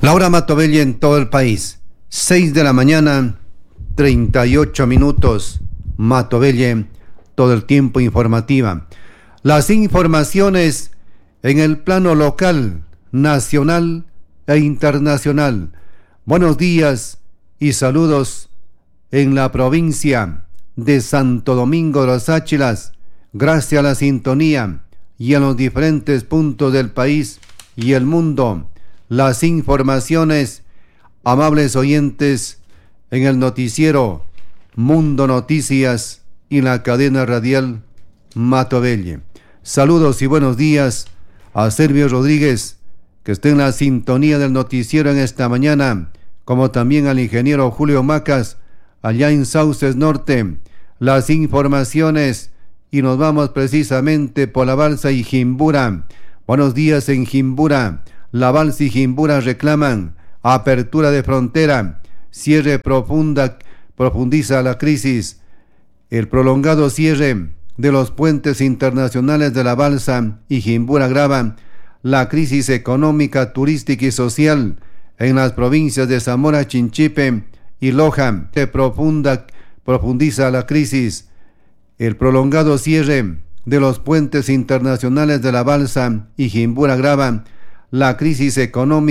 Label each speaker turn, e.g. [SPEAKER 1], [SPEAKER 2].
[SPEAKER 1] Laura Matovelle en todo el país. 6 de la mañana, 38 minutos. Matovelle, todo el tiempo informativa. Las informaciones en el plano local, nacional e internacional. Buenos días y saludos en la provincia de Santo Domingo de los Áchilas. Gracias a la sintonía y a los diferentes puntos del país y el mundo. Las informaciones, amables oyentes, en el noticiero Mundo Noticias y la cadena radial Matovelle. Saludos y buenos días a Servio Rodríguez, que está en la sintonía del noticiero en esta mañana, como también al ingeniero Julio Macas, allá en Sauces Norte. Las informaciones, y nos vamos precisamente por la Balsa y Jimbura. Buenos días en Jimbura. La Balsa y Jimbura reclaman apertura de frontera, cierre profundiza la crisis. El prolongado cierre de los puentes internacionales de la Balsa y Jimbura agrava la crisis económica, turística y social en las provincias de Zamora, Chinchipe y Loja. Profundiza la crisis. El prolongado cierre de los puentes internacionales de la Balsa y Jimbura agrava la crisis económica